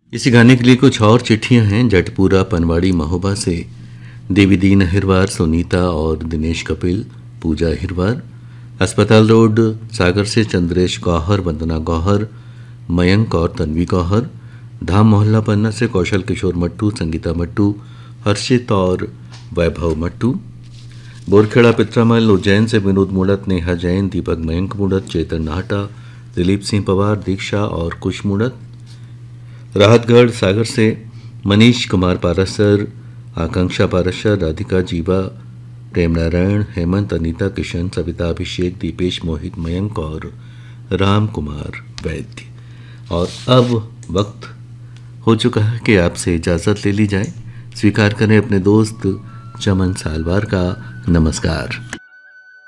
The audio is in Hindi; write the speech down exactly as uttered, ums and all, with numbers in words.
इसी गाने के लिए कुछ और चिट्ठियां हैं। जटपुरा पनवाड़ी महोबा से देवीदीन अहिरवार, सुनीता और दिनेश कपिल, पूजा अहिरवार। अस्पताल रोड सागर से चंद्रेश गौहर, वंदना गौहर, मयंक और तन्वी गौहर। धाम मोहल्ला पन्ना से कौशल किशोर मट्टू, संगीता मट्टू, हर्षित और वैभव मट्टू। बोरखेड़ा पित्रामल उज्जैन से विनोद मूड़त, नेहा जैन, दीपक मयंक मूड़त, चेतन नाहटा, दिलीप सिंह पवार, दीक्षा और कुश मूड़त। राहतगढ़ सागर से मनीष कुमार पारसर, आकांक्षा पारसर, राधिका जीवा, प्रेम नारायण, हेमंत, अनीता, किशन, सविता, अभिषेक, दीपेश, मोहित, मयंक और राम कुमार वैद्य। और अब वक्त हो चुका है कि आपसे इजाज़त ले ली जाए। स्वीकार करें अपने दोस्त चमन सालवार का नमस्कार।